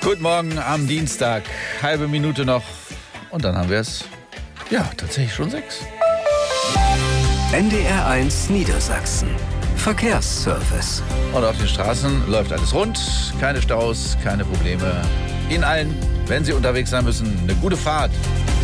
Guten Morgen am Dienstag, halbe Minute noch und dann haben wir es, ja, tatsächlich schon 6. NDR1 Niedersachsen. Verkehrsservice. Und auf den Straßen läuft alles rund, keine Staus, keine Probleme. Ihnen allen, wenn Sie unterwegs sein müssen, eine gute Fahrt.